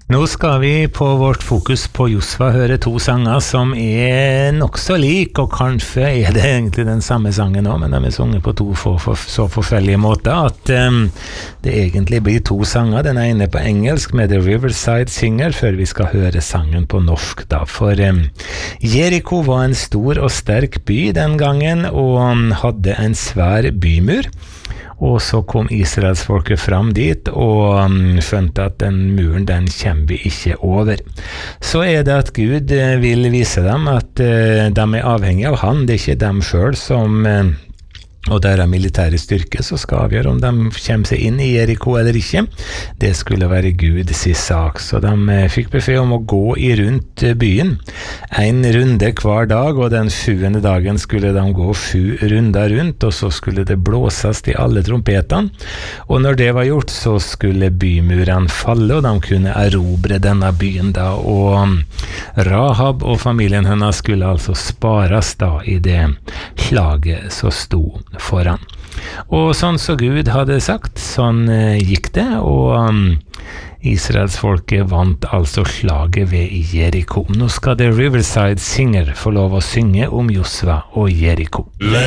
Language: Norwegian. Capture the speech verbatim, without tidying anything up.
Nå skal vi på vårt fokus på Josva høre to sanger som er nok så lik, og kanskje er det egentlig den samme sangen nå, men de er sunget på to for, for, så forskjellige måter at um, det egentlig blir to sanger. Den ene på engelsk med The Riverside Singer, før vi skal høre sangen på norsk da. For um, Jericho var en stor og sterk by den gangen, og um, hadde en svær bymur. Og så kom Israelsfolket fram dit og um, skjønte at den muren, den kommer vi ikke over. Så er det at Gud uh, vil vise dem at uh, de er avhengige av han, det er ikke dem selv som... Uh, og der er militære styrke som skal avgjøre om de kommer seg inn i Jericho eller ikke. Det skulle være Guds sak, så de fikk beskjed om å gå i rundt byen. En runde hver dag, og den sjuende dagen skulle de gå sju runder rundt, og så skulle det blåses til alle trompetene. Og når det var gjort, så skulle bymurene falle, og de kunne erobre denne byen da. Og Rahab og familien hennes skulle altså spares da i det slaget som sto foran. Og sånn så Gud hadde sagt, sånn uh, gikk det, og um, Israelsfolket vant altså slaget ved Jericho. Nå skal The Riverside Singer få lov å synge om Josva og Jericho.